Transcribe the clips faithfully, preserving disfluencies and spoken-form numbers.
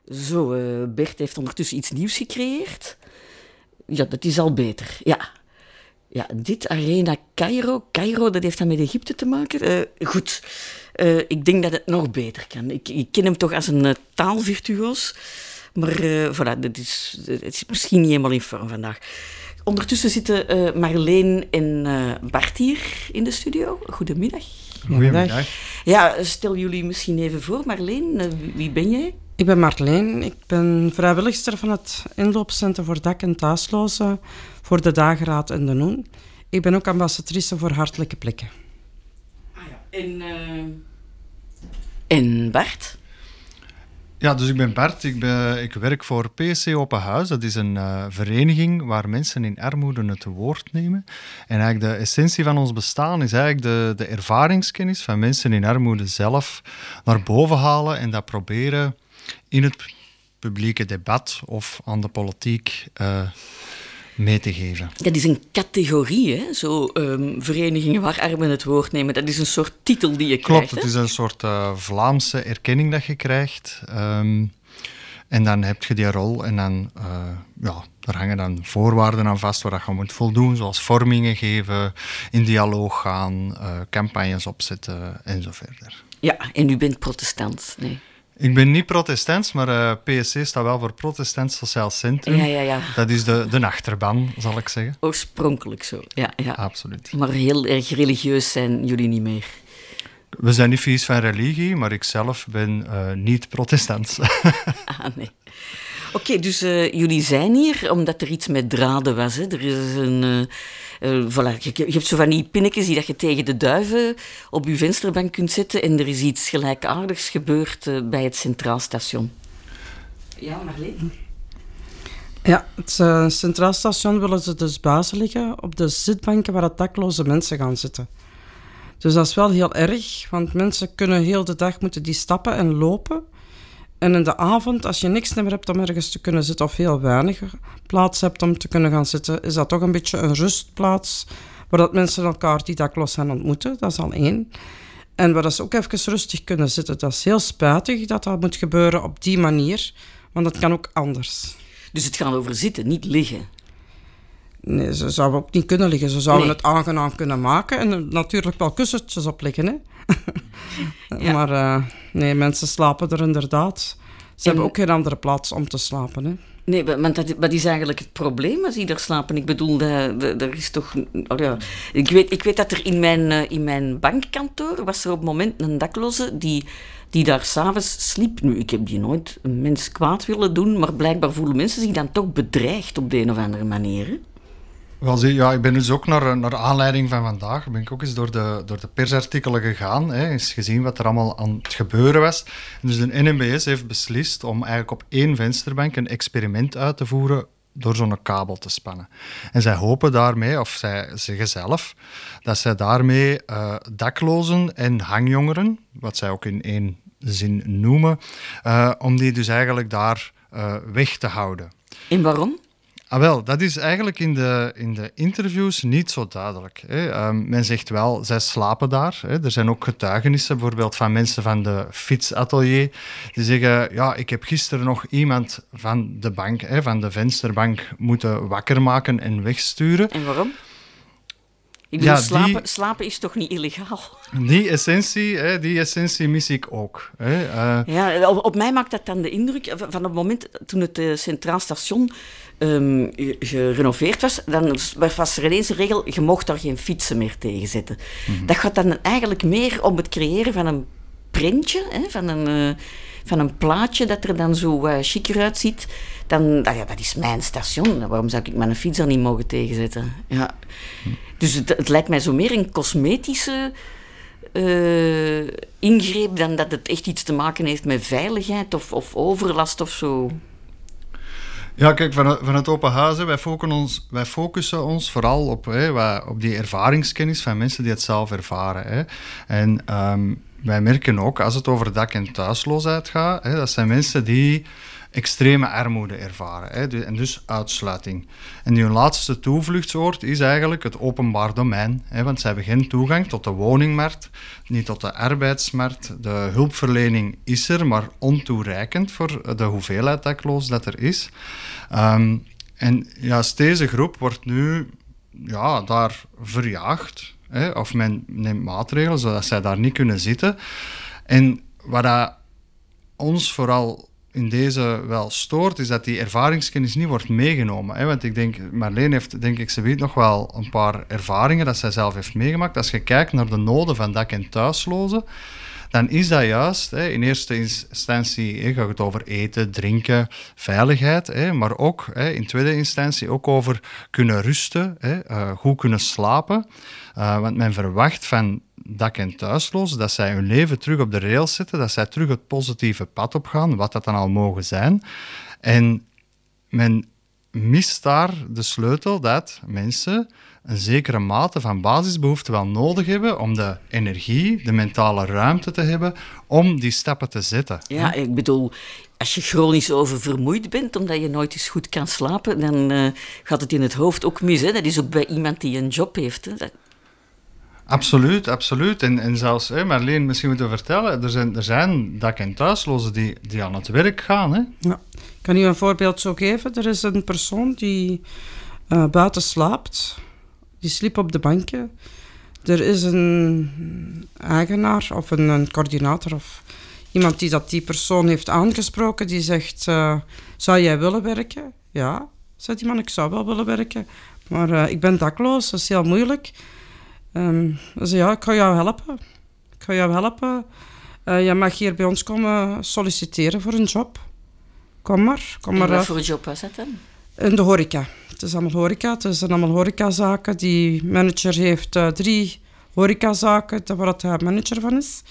Zo, uh, Bert heeft ondertussen iets nieuws gecreëerd. Ja, dat is al beter. Ja, ja dit Arena Cairo. Cairo, dat heeft dan met Egypte te maken. Uh, goed, uh, ik denk dat het nog beter kan. Ik, ik ken hem toch als een uh, taalvirtuoos. Maar uh, voilà, dat is, het is misschien niet helemaal in vorm vandaag. Ondertussen zitten uh, Marleen en uh, Bart hier in de studio. Goedemiddag. Goedemiddag. Ja, stel jullie misschien even voor. Marleen, uh, wie ben jij? Ik ben Marleen. Ik ben vrijwilligster van het inloopcentrum voor dak- en thuislozen voor de Dageraad en de Noen. Ik ben ook ambassadrice voor Hartelijke Plekken. Ah ja. En, uh... en Bart? Ja, dus ik ben Bart. Ik, ben, ik werk voor P S C Open Huis. Dat is een uh, vereniging waar mensen in armoede het woord nemen. En eigenlijk de essentie van ons bestaan is eigenlijk de, de ervaringskennis van mensen in armoede zelf naar boven halen en dat proberen in het publieke debat of aan de politiek uh, mee te geven. Dat is een categorie, hè? Zo um, verenigingen waar armen het woord nemen. Dat is een soort titel die je Klopt, krijgt. Klopt, het is een soort uh, Vlaamse erkenning dat je krijgt. Um, en dan heb je die rol en dan, uh, ja, daar hangen dan voorwaarden aan vast waar je moet voldoen, zoals vormingen geven, in dialoog gaan, uh, campagnes opzetten en zo verder. Ja, en u bent protestant, nee? Ik ben niet protestant, maar uh, P S C staat wel voor Protestant Sociaal Centrum. Ja, ja, ja. Dat is de, de achterban, zal ik zeggen. Oorspronkelijk zo, ja, ja. Absoluut. Maar heel erg religieus zijn jullie niet meer? We zijn niet vies van religie, maar ik zelf ben uh, niet protestant. Ah, nee. Oké, okay, dus uh, jullie zijn hier omdat er iets met draden was. Hè? Er is een... Uh, uh, voilà. je, je hebt zo van die pinnetjes die dat je tegen de duiven op je vensterbank kunt zetten en er is iets gelijkaardigs gebeurd uh, bij het Centraal Station. Ja, Marleen? Ja, het uh, Centraal Station willen ze dus bazen liggen op de zitbanken waar het dakloze mensen gaan zitten. Dus dat is wel heel erg, want mensen kunnen heel de dag moeten die stappen en lopen. En in de avond, als je niks meer hebt om ergens te kunnen zitten of heel weinig plaats hebt om te kunnen gaan zitten, is dat toch een beetje een rustplaats waar dat mensen elkaar die dakloos zijn ontmoeten. Dat is al één. En waar dat ze ook even rustig kunnen zitten. Dat is heel spijtig dat dat moet gebeuren op die manier, want dat kan ook anders. Dus het gaat over zitten, niet liggen? Nee, ze zouden ook niet kunnen liggen. Ze zouden nee. het aangenaam kunnen maken en er natuurlijk wel kussentjes op liggen, hè. Ja. Maar uh, nee, mensen slapen er inderdaad. Ze en... hebben ook geen andere plaats om te slapen, hè. Nee, want dat, wat is eigenlijk het probleem als die daar slapen? Ik bedoel, dat, dat, er is toch... Oh ja, ik, weet, ik weet dat er in mijn, uh, in mijn bankkantoor was er op het moment een dakloze die, die daar s'avonds sliep. Nu, ik heb die nooit een mens kwaad willen doen, maar blijkbaar voelen mensen zich dan toch bedreigd op de een of andere manier, hè? Wel, zie, ja, ik ben dus ook naar, naar aanleiding van vandaag, ben ik ook eens door de, door de persartikelen gegaan, hè, eens gezien wat er allemaal aan het gebeuren was. En dus de N M B S heeft beslist om eigenlijk op één vensterbank een experiment uit te voeren door zo'n kabel te spannen. En zij hopen daarmee, of zij zeggen zelf, dat zij daarmee uh, daklozen en hangjongeren, wat zij ook in één zin noemen, uh, om die dus eigenlijk daar uh, weg te houden. En waarom? Ah, wel, dat is eigenlijk in de, in de interviews niet zo duidelijk. Hè. Um, men zegt wel, zij slapen daar. Hè. Er zijn ook getuigenissen, bijvoorbeeld van mensen van de fietsatelier, die zeggen, ja, ik heb gisteren nog iemand van de bank, hè, van de vensterbank, moeten wakker maken en wegsturen. En waarom? Ik bedoel, ja, slapen, die, slapen is toch niet illegaal? Die essentie, hè, die essentie mis ik ook. Hè. Uh, ja, op, op mij maakt dat dan de indruk, van het moment toen het uh, Centraal Station um, gerenoveerd was, dan was er ineens een regel, je mocht daar geen fietsen meer tegen zetten. Mm-hmm. Dat gaat dan eigenlijk meer om het creëren van een printje, hè, van een... Uh, van een plaatje dat er dan zo uh, chiquer uitziet, dan, ah ja, dat is mijn station. Waarom zou ik mijn fiets daar niet mogen tegenzetten? Ja. Hm. Dus het, het lijkt mij zo meer een cosmetische uh, ingreep dan dat het echt iets te maken heeft met veiligheid of, of overlast of zo. Ja, kijk, van, van het open huis, hè, wij, focussen ons, wij focussen ons vooral op, hè, op die ervaringskennis van mensen die het zelf ervaren. Hè. En um, wij merken ook, als het over dak- en thuisloosheid gaat, hè, dat zijn mensen die extreme armoede ervaren. Hè, en dus uitsluiting. En hun laatste toevluchtsoord is eigenlijk het openbaar domein. Hè, want ze hebben geen toegang tot de woningmarkt, niet tot de arbeidsmarkt. De hulpverlening is er, maar ontoereikend voor de hoeveelheid daklozen dat er is. Um, en juist deze groep wordt nu ja, daar verjaagd. Hè, of men neemt maatregelen zodat zij daar niet kunnen zitten. En wat dat ons vooral in deze wel stoort, is dat die ervaringskennis niet wordt meegenomen. Hè? Want ik denk, Marleen heeft denk ik zoiets nog wel een paar ervaringen dat zij zelf heeft meegemaakt. Als je kijkt naar de noden van dak- en thuislozen, dan is dat juist, hè, in eerste instantie hè, gaat het over eten, drinken, veiligheid, hè, maar ook hè, in tweede instantie ook over kunnen rusten, hè, uh, goed kunnen slapen. Uh, want men verwacht van dak- en thuislozen dat zij hun leven terug op de rails zetten, dat zij terug het positieve pad opgaan, wat dat dan al mogen zijn. En men mist daar de sleutel dat mensen een zekere mate van basisbehoeften wel nodig hebben om de energie, de mentale ruimte te hebben om die stappen te zetten. Ja, ik bedoel, als je chronisch oververmoeid bent omdat je nooit eens goed kan slapen, dan uh, gaat het in het hoofd ook mis. Hè? Dat is ook bij iemand die een job heeft. Hè? Dat... Absoluut, absoluut. En, en zelfs, hè, Marleen, misschien moeten we vertellen, er zijn, er zijn dak- en thuislozen die, die aan het werk gaan. Hè? Ja. Ik kan u een voorbeeld zo geven. Er is een persoon die uh, buiten slaapt. Die sliep op de bankje. Er is een eigenaar of een, een coördinator of iemand die dat die persoon heeft aangesproken. Die zegt, uh, zou jij willen werken? Ja, zegt die man, ik zou wel willen werken. Maar uh, ik ben dakloos, dat is heel moeilijk. Um, dus ja, ik ga jou helpen. Ik ga jou helpen. Uh, je mag hier bij ons komen solliciteren voor een job. Kom maar. Kom en maar wat af. voor een job was dat dan? In de horeca. Het is allemaal horeca. Het zijn allemaal horecazaken. Die manager heeft uh, drie horecazaken waar het hij manager van is.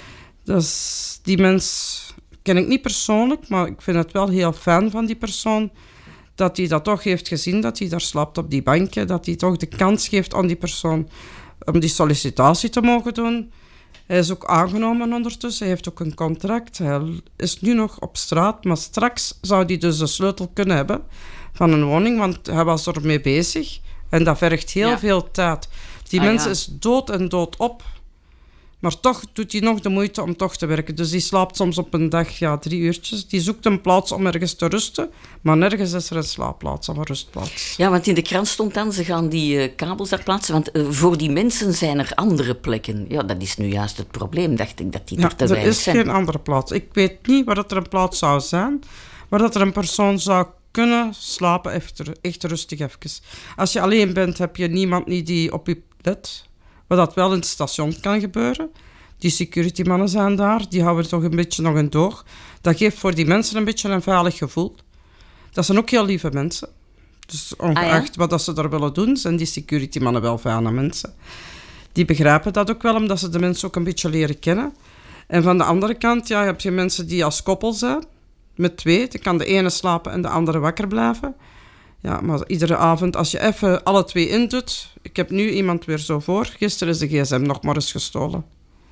Dus die mens ken ik niet persoonlijk, maar ik vind het wel heel fijn van die persoon dat hij dat toch heeft gezien, dat hij daar slaapt op die bankje, dat hij toch de kans geeft aan die persoon om die sollicitatie te mogen doen. Hij is ook aangenomen ondertussen, hij heeft ook een contract. Hij is nu nog op straat, maar straks zou hij dus de sleutel kunnen hebben van een woning, want hij was ermee bezig. En dat vergt heel ja. veel tijd. Die ah, mens ja. is dood en dood op. Maar toch doet hij nog de moeite om toch te werken. Dus die slaapt soms op een dag ja, drie uurtjes. Die zoekt een plaats om ergens te rusten. Maar nergens is er een slaapplaats of een rustplaats. Ja, want in de krant stond dan, ze gaan die uh, kabels daar plaatsen. Want uh, voor die mensen zijn er andere plekken. Ja, dat is nu juist het probleem, dacht ik, dat die ja, er te weinig zijn. Er is geen andere plaats. Ik weet niet waar dat er een plaats zou zijn, waar dat er een persoon zou kunnen slapen, echt, echt rustig even. Als je alleen bent, heb je niemand niet die op je let. Wat dat wel in het station kan gebeuren. Die security mannen zijn daar, die houden toch een beetje nog een doog. Dat geeft voor die mensen een beetje een veilig gevoel. Dat zijn ook heel lieve mensen. Dus ongeacht ah, ja? wat dat ze daar willen doen, zijn die security mannen wel fijne mensen. Die begrijpen dat ook wel, omdat ze de mensen ook een beetje leren kennen. En van de andere kant ja, heb je mensen die als koppel zijn, met twee. Dan kan de ene slapen en de andere wakker blijven. Ja, maar iedere avond, als je even alle twee indoet... Ik heb nu iemand weer zo voor. Gisteren is de gsm nog maar eens gestolen.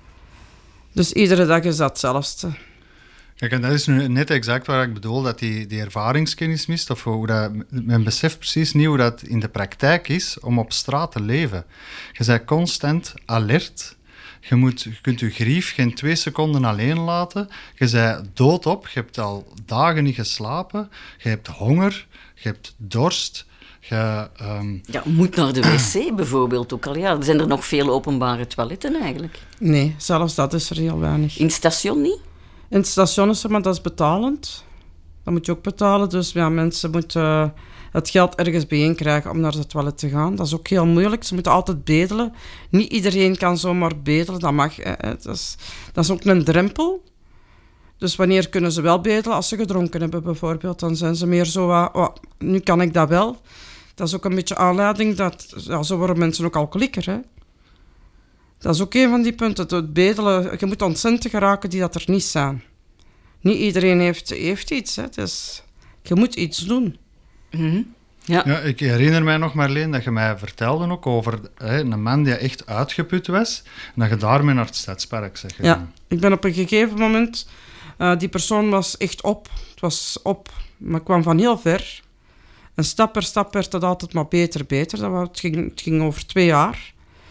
Dus iedere dag is dat hetzelfde. Kijk, en dat is nu net exact waar ik bedoel, dat die, die ervaringskennis mist. Of hoe dat, men beseft precies niet hoe dat in de praktijk is om op straat te leven. Je bent constant alert. Je, moet, je kunt je grief geen twee seconden alleen laten. Je bent doodop. Je hebt al dagen niet geslapen. Je hebt honger. Je hebt dorst. Je um... ja, moet naar de wc bijvoorbeeld ook al. Ja, zijn er nog veel openbare toiletten eigenlijk? Nee, zelfs dat is er heel weinig. In het station niet? In het station is er, maar dat is betalend. Dat moet je ook betalen. Dus ja, mensen moeten uh, het geld ergens bijeen krijgen om naar het toilet te gaan. Dat is ook heel moeilijk. Ze moeten altijd bedelen. Niet iedereen kan zomaar bedelen. Dat mag. Hè. Dat is, dat is ook een drempel. Dus wanneer kunnen ze wel bedelen? Als ze gedronken hebben bijvoorbeeld, dan zijn ze meer zo... Uh, oh, nu kan ik dat wel. Dat is ook een beetje aanleiding dat... Ja, zo worden mensen ook alcoholieker, hè. Dat is ook een van die punten. Het bedelen, je moet aan centen geraken die dat er niet zijn. Niet iedereen heeft, heeft iets, hè. Dus je moet iets doen. Mm-hmm. Ja. Ja, ik herinner mij nog, Marleen, dat je mij vertelde ook over hè, een man die echt uitgeput was. En dat je daarmee naar het Stadspark bent gegaan. Ja, ik ben op een gegeven moment Uh, die persoon was echt op. Het was op, maar kwam van heel ver. En stap per stap werd het altijd maar beter, beter. Dat was, het, ging, het ging over twee jaar.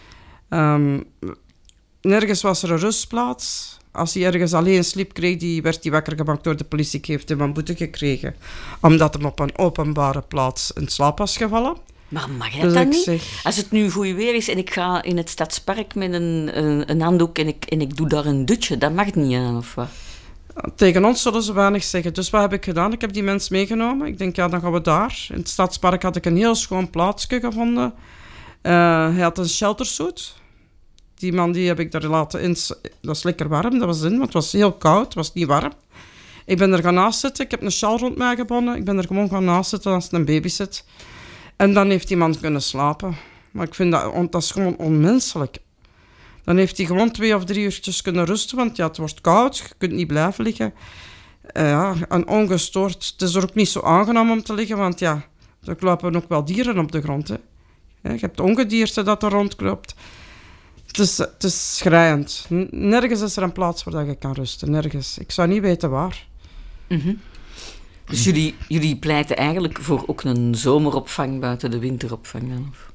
Um, nergens was er een rustplaats. Als hij ergens alleen sliep, kreeg die, werd hij wakker gemaakt door de politie. Ik heeft hem een boete gekregen. Omdat hij op een openbare plaats in slaap was gevallen. Maar mag dat dus dan niet? Zeg... Als het nu goed weer is en ik ga in het Stadspark met een, een, een handdoek en ik, en ik doe daar een dutje, dat mag niet aan, of wat? Tegen ons zullen ze weinig zeggen. Dus wat heb ik gedaan? Ik heb die mens meegenomen. Ik denk, ja, dan gaan we daar. In het Stadspark had ik een heel schoon plaatsje gevonden. Uh, hij had een sheltersuit. Die man die heb ik daar laten in. Dat is lekker warm, dat was in, want het was heel koud. Het was niet warm. Ik ben er gaan naast zitten. Ik heb een sjaal rond mij gebonden. Ik ben er gewoon gaan naast zitten als het een baby zit. En dan heeft die man kunnen slapen. Maar ik vind dat, dat is gewoon onmenselijk. Dan heeft hij gewoon twee of drie uurtjes kunnen rusten, want ja, het wordt koud, je kunt niet blijven liggen. Uh, ja, en ongestoord. Het is er ook niet zo aangenaam om te liggen, want ja, er lopen ook wel dieren op de grond. Hè. Ja, je hebt ongedierte dat er rondklopt. Het is, het is schrijend. Nergens is er een plaats waar je kan rusten, nergens. Ik zou niet weten waar. Mm-hmm. Dus jullie, jullie pleiten eigenlijk voor ook een zomeropvang buiten de winteropvang dan? Of?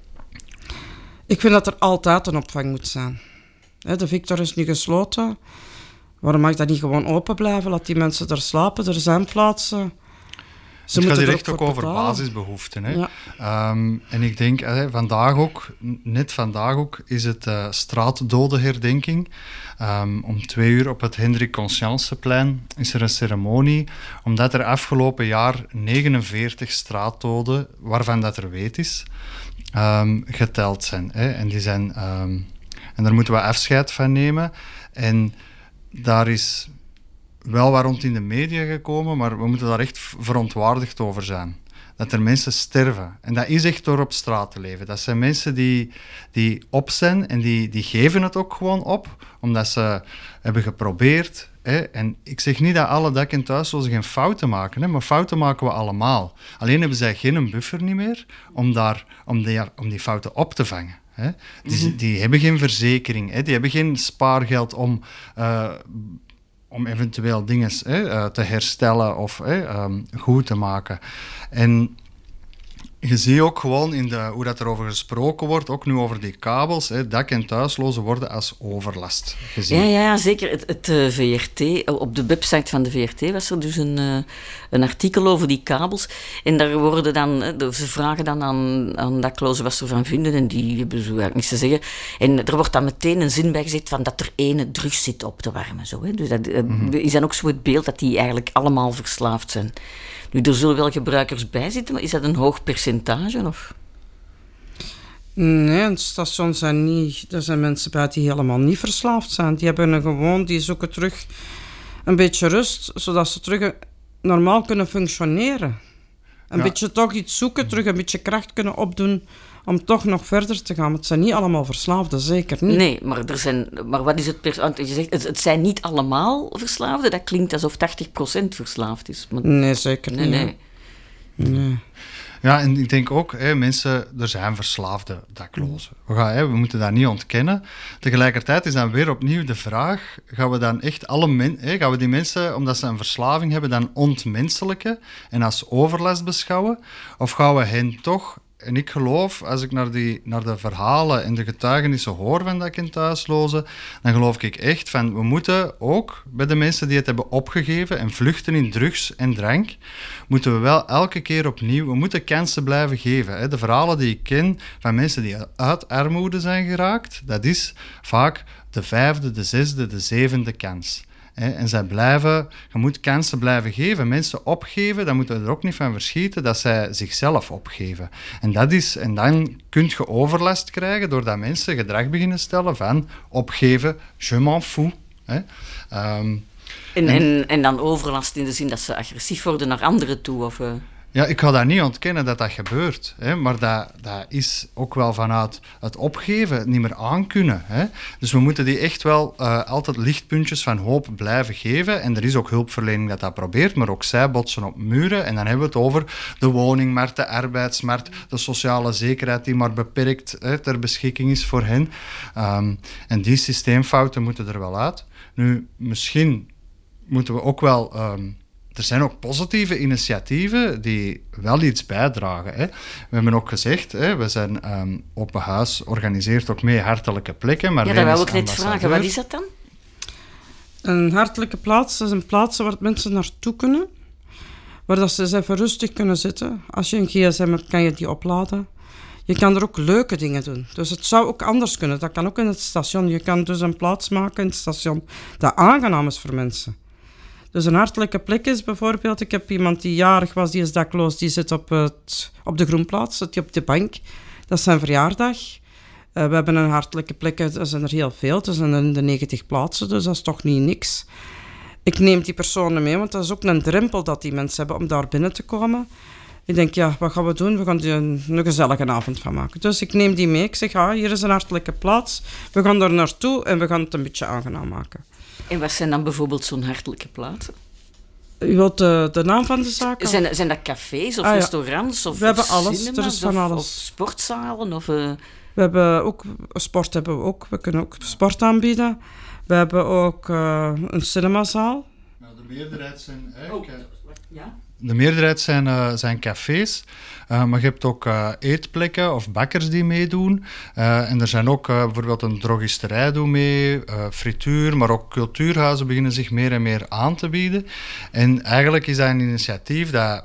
Ik vind dat er altijd een opvang moet zijn. De Victor is nu gesloten. Waarom mag dat niet gewoon open blijven? Laat die mensen er slapen, er zijn plaatsen. Ze het gaat hier echt ook over basisbehoeften. Hè? Ja. Um, en ik denk, hè, vandaag ook, net vandaag ook, is het uh, straatdodenherdenking. Um, om twee uur op het Hendrik Conscienceplein is er een ceremonie, omdat er afgelopen jaar negenenveertig straatdoden, waarvan dat er weet is, um, geteld zijn. Hè? En, die zijn um, en daar moeten we afscheid van nemen. En daar is wel wat rond in de media gekomen, maar we moeten daar echt verontwaardigd over zijn. Dat er mensen sterven. En dat is echt door op straat te leven. Dat zijn mensen die, die op zijn en die, die geven het ook gewoon op, omdat ze hebben geprobeerd. Hè. En ik zeg niet dat alle dak- en thuislozen geen fouten maken, hè, maar fouten maken we allemaal. Alleen hebben zij geen buffer niet meer om, daar, om, die, om die fouten op te vangen. Hè. Die, mm-hmm. die hebben geen verzekering, hè. Die hebben geen spaargeld om... Uh, om eventueel dingen hè, uh, te herstellen of hè, um, goed te maken. En je ziet ook gewoon in de, hoe dat erover gesproken wordt, ook nu over die kabels, hè, dak- en thuislozen worden als overlast gezien. Ja, ja zeker. Het, het uh, V R T, op de website van de V R T was er dus een, uh, een artikel over die kabels. En daar worden dan, uh, ze vragen dan aan, aan daklozen wat ze ervan vinden en die hebben zo eigenlijk niets te zeggen. En er wordt dan meteen een zin bij gezet van dat er ene drugs zit op te warmen. Zo, hè. Dus dat uh, mm-hmm. is dan ook zo het beeld dat die eigenlijk allemaal verslaafd zijn. Nu, er zullen wel gebruikers bij zitten, maar is dat een hoog percentage? Of? Nee, in het station zijn niet... Er zijn mensen bij die helemaal niet verslaafd zijn. Die hebben een gewoon... Die zoeken terug een beetje rust, zodat ze terug normaal kunnen functioneren. Een ja. beetje toch iets zoeken, terug een beetje kracht kunnen opdoen om toch nog verder te gaan. Het zijn niet allemaal verslaafden, zeker niet. Nee, maar, er zijn, maar wat is het percentage? Je zegt, het, het zijn niet allemaal verslaafden. Dat klinkt alsof tachtig procent verslaafd is. Maar... Nee, zeker niet. Nee, nee. nee. Ja, en ik denk ook, hè, mensen, er zijn verslaafde daklozen. We, gaan, hè, we moeten dat niet ontkennen. Tegelijkertijd is dan weer opnieuw de vraag, gaan we dan echt alle men, hè, gaan we die mensen, omdat ze een verslaving hebben, dan ontmenselijken en als overlast beschouwen? Of gaan we hen toch... En ik geloof, als ik naar, die, naar de verhalen en de getuigenissen hoor van dak- en thuislozen, dan geloof ik echt van, we moeten ook bij de mensen die het hebben opgegeven en vluchten in drugs en drank, moeten we wel elke keer opnieuw, we moeten kansen blijven geven. Hè. De verhalen die ik ken van mensen die uit armoede zijn geraakt, dat is vaak de vijfde, de zesde, de zevende kans. En zij blijven, je moet kansen blijven geven. Mensen opgeven, dan moeten we er ook niet van verschieten dat zij zichzelf opgeven. En, dat is, en dan kun je overlast krijgen doordat mensen gedrag beginnen stellen van opgeven, je m'en fous. Hè. Um, en, en, en dan overlast in de zin dat ze agressief worden naar anderen toe? Of, uh... Ja, ik ga daar niet ontkennen dat dat gebeurt. Hè, maar dat, dat is ook wel vanuit het opgeven, het niet meer aankunnen. Hè. Dus we moeten die echt wel uh, altijd lichtpuntjes van hoop blijven geven. En er is ook hulpverlening dat dat probeert, maar ook zij botsen op muren. En dan hebben we het over de woningmarkt, de arbeidsmarkt, de sociale zekerheid die maar beperkt hè, ter beschikking is voor hen. Um, en die systeemfouten moeten er wel uit. Nu, misschien... moeten we ook wel... Um, er zijn ook positieve initiatieven die wel iets bijdragen. Hè. We hebben ook gezegd, hè, we zijn um, Open Huis organiseert ook mee hartelijke plekken. Maar ja, dat wou ik net vragen. Wat is dat dan? Een hartelijke plaats is een plaats waar mensen naartoe kunnen, waar dat ze eens even rustig kunnen zitten. Als je een gsm hebt, kan je die opladen. Je kan er ook leuke dingen doen. Dus het zou ook anders kunnen. Dat kan ook in het station. Je kan dus een plaats maken in het station dat aangenaam is voor mensen. Dus een hartelijke plek is bijvoorbeeld... Ik heb iemand die jarig was, die is dakloos, die zit op, het, op de groenplaats, zit op de bank. Dat is zijn verjaardag. Uh, we hebben een hartelijke plek, er zijn er heel veel. Het zijn in de negentig plaatsen, dus dat is toch niet niks. Ik neem die personen mee, want dat is ook een drempel dat die mensen hebben om daar binnen te komen. Ik denk, ja, wat gaan we doen? We gaan er een, een gezellige avond van maken. Dus ik neem die mee. Ik zeg, ja, hier is een hartelijke plaats. We gaan daar naartoe en we gaan het een beetje aangenaam maken. En wat zijn dan bijvoorbeeld zo'n hartelijke plaatsen? U wilt de, de naam van de zaak? Zijn, zijn dat cafés of ah, ja. restaurants? Of, we hebben of alles. Cinemas, er is van of, alles. Of sportzalen? Of, uh... We hebben ook sport. Hebben we, ook. we kunnen ook sport aanbieden. We hebben ook uh, een cinemazaal. Nou, de meerderheid zijn... Eh, oh, ja? De meerderheid zijn, uh, zijn cafés, uh, maar je hebt ook uh, eetplekken of bakkers die meedoen. Uh, en er zijn ook uh, bijvoorbeeld een drogisterij doet mee, uh, frituur, maar ook cultuurhuizen beginnen zich meer en meer aan te bieden. En eigenlijk is dat een initiatief dat...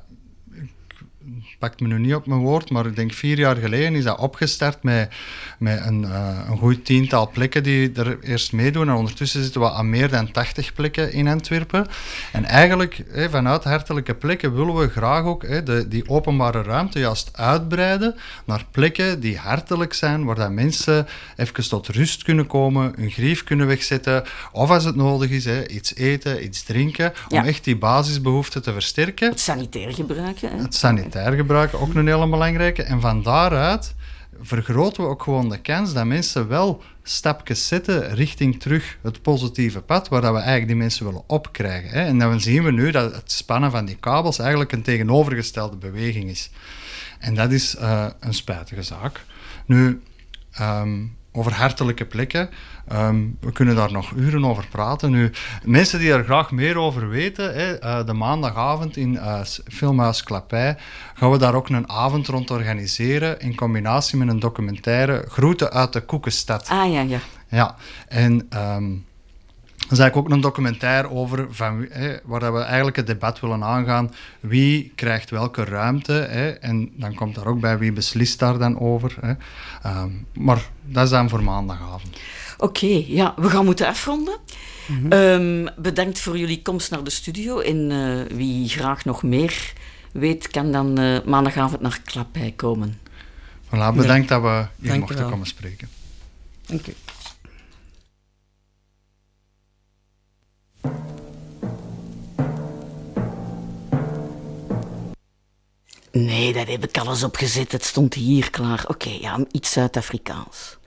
pakt me nu niet op mijn woord, maar ik denk vier jaar geleden is dat opgestart met, met een, uh, een goed tiental plekken die er eerst meedoen. En ondertussen zitten we aan meer dan tachtig plekken in Antwerpen. En eigenlijk, hey, vanuit hartelijke plekken willen we graag ook hey, de, die openbare ruimte juist uitbreiden naar plekken die hartelijk zijn, waar dat mensen even tot rust kunnen komen, hun grief kunnen wegzetten, of als het nodig is, hey, iets eten, iets drinken, om ja. echt die basisbehoeften te versterken. Het sanitair gebruiken. Hè? Het sanitair gebruiken. Ook een hele belangrijke. En van daaruit vergroten we ook gewoon de kans dat mensen wel stapjes zetten richting terug het positieve pad, waar dat we eigenlijk die mensen willen opkrijgen. Hè. En dan zien we nu dat het spannen van die kabels eigenlijk een tegenovergestelde beweging is. En dat is uh, een spijtige zaak. Nu, um, over hartelijke plekken. Um, we kunnen daar nog uren over praten. Nu, mensen die er graag meer over weten, hè, uh, de maandagavond in uh, Filmhuis Klappij gaan we daar ook een avond rond organiseren in combinatie met een documentaire Groeten uit de Koekenstad. Ah, ja, ja. Ja, en... Um, Er is eigenlijk ook een documentaire over van, hè, waar we eigenlijk het debat willen aangaan. Wie krijgt welke ruimte? Hè, en dan komt daar ook bij wie beslist daar dan over. Hè. Um, maar dat is dan voor maandagavond. Oké, okay, ja, we gaan moeten afronden. Mm-hmm. Um, bedankt voor jullie komst naar de studio. En uh, wie graag nog meer weet, kan dan uh, maandagavond naar Klappij komen. Voilà, bedankt ja. dat we hier Dank mochten komen spreken. Dank u. Nee, dat heb ik alles opgezet. Het stond hier klaar. Oké, okay, ja, iets Zuid-Afrikaans.